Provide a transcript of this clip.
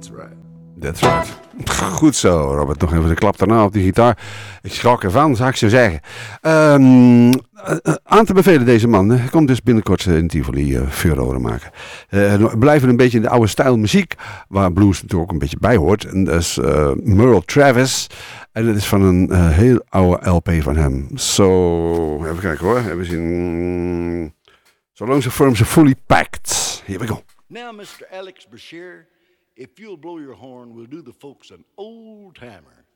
That's right. Goed zo, Robert. Nog even de klap daarna op die gitaar. Ik schrok ervan, zou ik zo zeggen. Aan te bevelen deze man. Hij komt dus binnenkort in Tivoli furore maken. We blijven een beetje in de oude stijl muziek. Waar blues natuurlijk ook een beetje bij hoort. En dat is Merle Travis. En dat is van een heel oude LP van hem. Zo, even kijken hoor. Even zien. So long as the firms are fully packed. Here we go. Now, Mr. Alex Bashir, if you'll blow your horn, we'll do the folks an old timer.